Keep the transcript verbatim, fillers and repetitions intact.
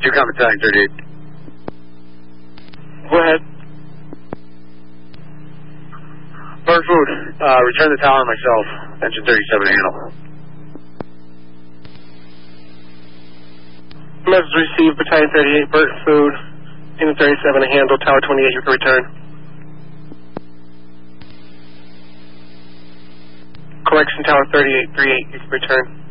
You come battalion thirty-eight. Go ahead. Bird food, uh, return the tower myself. Engine thirty-seven handle. Message received, battalion thirty-eight, Burt Food, Engine thirty-seven to handle, tower twenty-eight, you can return. Correction, tower thirty-eight, three eight, you can return.